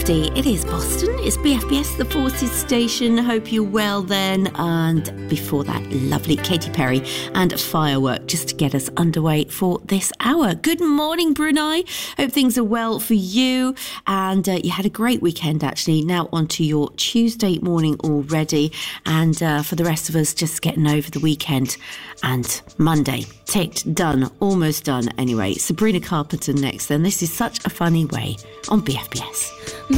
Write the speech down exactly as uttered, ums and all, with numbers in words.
Tuesday. It is Boston. It's B F B S, the Forces station. Hope you're well then. And before that, lovely Katy Perry and Firework just to get us underway for this hour. Good morning, Brunei. Hope things are well for you. And uh, you had a great weekend, actually. Now on to your Tuesday morning already. And uh, for the rest of us, just getting over the weekend. And Monday, ticked, done, almost done. Anyway, Sabrina Carpenter next then. This is Such a Funny Way on B F B S.